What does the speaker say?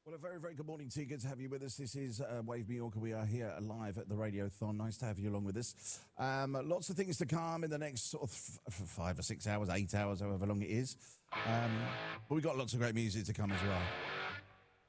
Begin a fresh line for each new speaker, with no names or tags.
Well, a very, very good morning to you. Good to have you with us. This is Wave Mallorca. We are here live at the Radiothon. Nice to have you along with us. Lots of things to come in the next sort of 5 or 6 hours, 8 hours, however long it is. But we've got lots of great music to come as well.